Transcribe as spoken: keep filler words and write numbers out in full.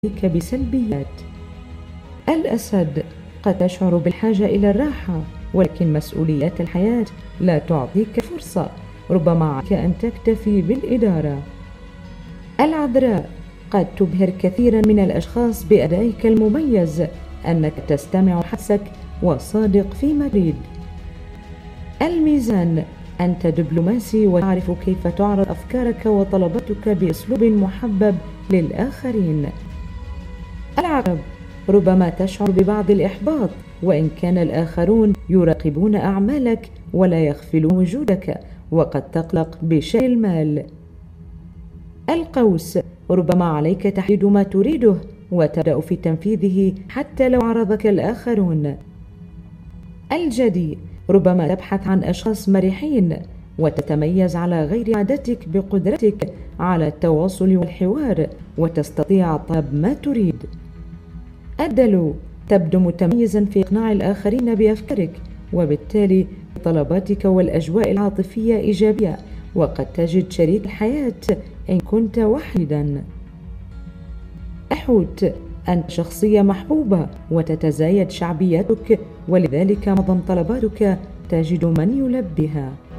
عليك بسلبيات. الأسد: قد تشعر بالحاجة إلى الراحة، ولكن مسؤوليات الحياة لا تعطيك فرصة، ربما عليك أن تكتفي بالإدارة. العذراء: قد تبهر كثيرا من الأشخاص بأدائك المميز، أنك تستمع حسك وصادق فيما تريد. الميزان: أنت دبلوماسي وتعرف كيف تعرض أفكارك وطلباتك بأسلوب محبب للآخرين. العقرب: ربما تشعر ببعض الإحباط، وإن كان الآخرون يراقبون أعمالك ولا يغفلون وجودك، وقد تقلق بشأن المال. القوس: ربما عليك تحديد ما تريده وتبدأ في تنفيذه حتى لو عارضك الآخرون. الجدي: ربما تبحث عن أشخاص مرحين وتتميز على غير عادتك بقدرتك على التواصل والحوار، وتستطيع طلب ما تريد. الدلو: تبدو متميزا في إقناع الآخرين بأفكارك، وبالتالي طلباتك والأجواء العاطفية إيجابية، وقد تجد شريك الحياة إن كنت وحيدا. الحوت: أنت شخصية محبوبة وتتزايد شعبيتك، ولذلك معظم طلباتك تجد من يلبيها.